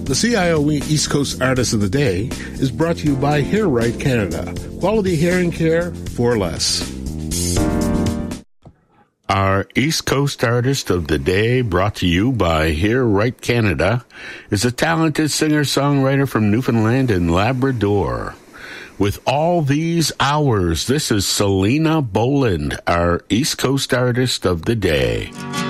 The CIOE East Coast Artist of the Day is brought to you by Hair Right Canada. Quality hearing care for less. Our East Coast Artist of the Day, brought to you by Hair Right Canada, is a talented singer-songwriter from Newfoundland and Labrador. With all these hours, this is Selena Boland, our East Coast Artist of the Day.